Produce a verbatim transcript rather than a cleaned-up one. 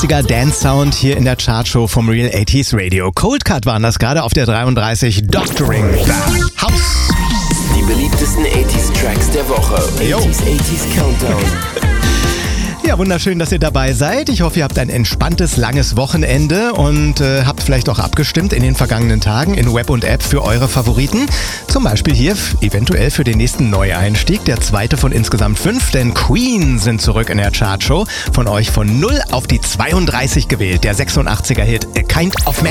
sechsundachtziger Dance-Sound hier in der Chartshow vom Real achtziger Radio. Cold Cut waren das gerade auf der dreiunddreißig. Doctoring the House. Die beliebtesten achtziger Tracks der Woche. Jo. achtziger achtziger Countdown. Ja, wunderschön, dass ihr dabei seid. Ich hoffe, ihr habt ein entspanntes, langes Wochenende und äh, habt vielleicht auch abgestimmt in den vergangenen Tagen in Web und App für eure Favoriten. Zum Beispiel hier f- eventuell für den nächsten Neueinstieg, der zweite von insgesamt fünf, denn Queen sind zurück in der Chartshow. Von euch von null auf die zweiunddreißig gewählt, der sechsundachtziger Hit A Kind of Man.